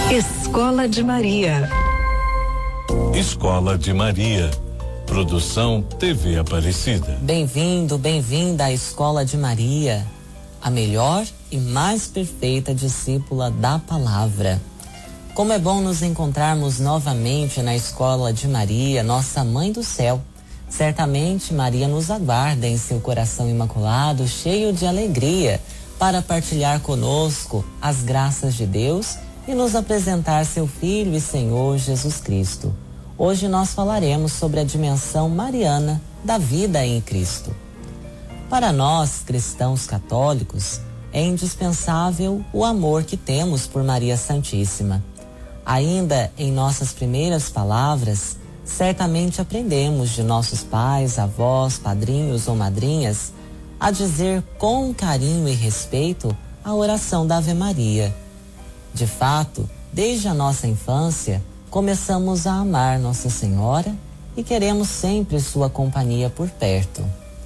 Escola de Maria. Escola de Maria. Produção TV Aparecida. Bem-vindo, bem-vinda à Escola de Maria, a melhor e mais perfeita discípula da palavra. Como é bom nos encontrarmos novamente na Escola de Maria, nossa Mãe do Céu. Certamente Maria nos aguarda em seu coração imaculado, cheio de alegria, para partilhar conosco as graças de Deus e nos apresentar seu Filho e Senhor Jesus Cristo. Hoje nós falaremos sobre a dimensão mariana da vida em Cristo. Para nós, cristãos católicos, é indispensável o amor que temos por Maria Santíssima. Ainda em nossas primeiras palavras, certamente aprendemos de nossos pais, avós, padrinhos ou madrinhas a dizer com carinho e respeito a oração da Ave Maria. De fato, desde a nossa infância, começamos a amar Nossa Senhora e queremos sempre sua companhia por perto.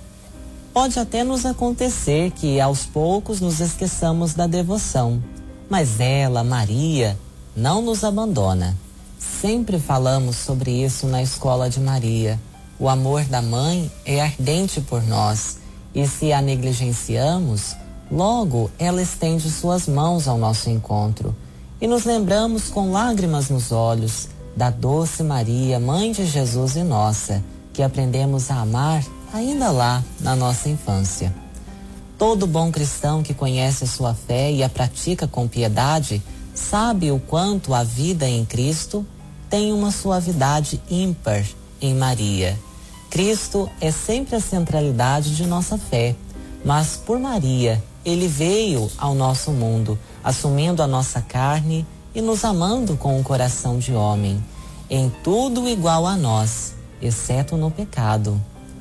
Pode até nos acontecer que aos poucos nos esqueçamos da devoção, mas ela, Maria, não nos abandona. Sempre falamos sobre isso na Escola de Maria. O amor da mãe é ardente por nós e se a negligenciamos, logo ela estende suas mãos ao nosso encontro e nos lembramos com lágrimas nos olhos da doce Maria, Mãe de Jesus e nossa, que aprendemos a amar ainda lá na nossa infância. Todo bom cristão que conhece a sua fé e a pratica com piedade sabe o quanto a vida em Cristo tem uma suavidade ímpar em Maria. Cristo é sempre a centralidade de nossa fé, mas por Maria, ele veio ao nosso mundo, assumindo a nossa carne e nos amando com um coração de homem, em tudo igual a nós, exceto no pecado.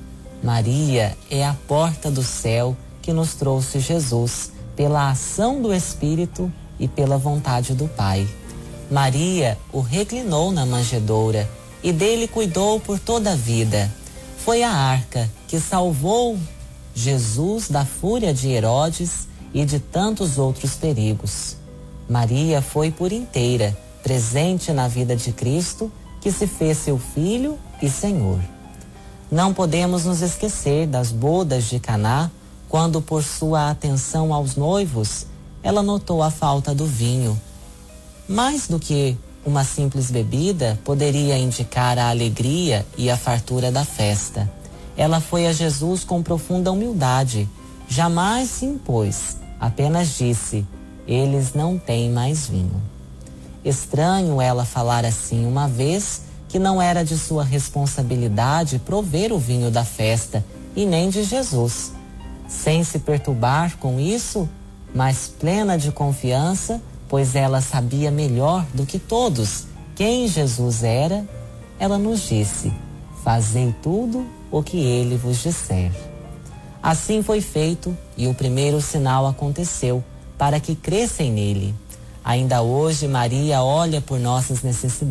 Maria é a porta do céu que nos trouxe Jesus, pela ação do Espírito e pela vontade do Pai. Maria o reclinou na manjedoura e dele cuidou por toda a vida. Foi a arca que salvou Jesus da fúria de Herodes e de tantos outros perigos. Maria foi por inteira presente na vida de Cristo, que se fez seu Filho e Senhor. Não podemos nos esquecer das bodas de Caná, quando por sua atenção aos noivos, ela notou a falta do vinho. Mais do que uma simples bebida, poderia indicar a alegria e a fartura da festa. Ela foi a Jesus com profunda humildade, jamais se impôs, apenas disse: eles não têm mais vinho. Estranho ela falar assim, uma vez que não era de sua responsabilidade prover o vinho da festa e nem de Jesus. Sem se perturbar com isso, mas plena de confiança, pois ela sabia melhor do que todos quem Jesus era, ela nos disse: fazei tudo o que ele vos disser. Assim foi feito e o primeiro sinal aconteceu, para que crescem nele. Ainda hoje Maria olha por nossas necessidades